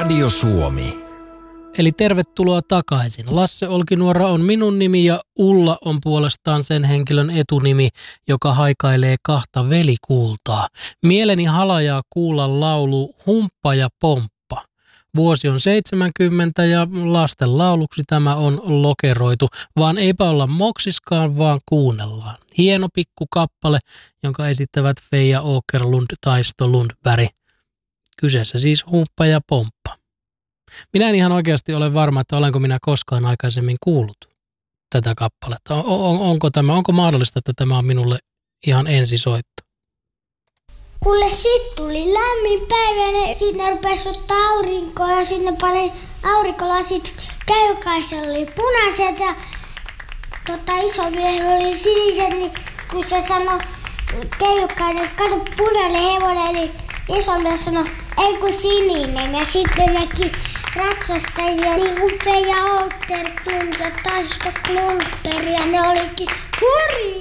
Radio Suomi. Eli tervetuloa takaisin. Lasse Olkinuora on minun nimi ja Ulla on puolestaan sen henkilön etunimi, joka haikailee kahta velikultaa. Mieleni halajaa kuulla laulu Humppa ja Pomppa. Vuosi on 70 ja lasten lauluksi tämä on lokeroitu, vaan eipä olla moksiskaan, vaan kuunnellaan. Hieno pikku kappale, jonka esittävät Feija Åkerlund, Taisto Lundberg. Kyseessä siis Humppa ja Pomppa. Minä en ihan oikeasti ole varma, että olenko minä koskaan aikaisemmin kuullut tätä kappaletta. Onko mahdollista, että tämä on minulle ihan ensisoitto? Kuule, sit tuli lämmin päivä ja sinne rupesi ottaa aurinkoa ja sinne pani aurinkolasit. Keukaisella oli punaiset ja isomiehellä oli siniset, niin kun se sanoi Keukainen, että kato punainen hevonen, niin isomies sanoi, ei kun sininen. Ja sitten näki ratsastajia, niin Feija Åkerlund ja Taisto Lundberg ja ne olikin hurjia.